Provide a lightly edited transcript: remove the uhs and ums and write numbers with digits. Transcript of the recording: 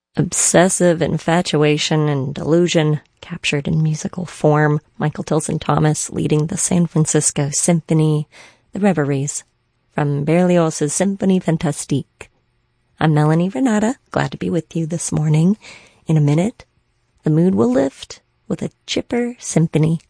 Obsessive infatuation and delusion captured in musical form. Michael Tilson Thomas leading the San Francisco Symphony, the Reveries, from Berlioz's Symphonie Fantastique. I'm Melanie Renata, glad to be with you this morning. In a minute, the mood will lift with a chipper symphony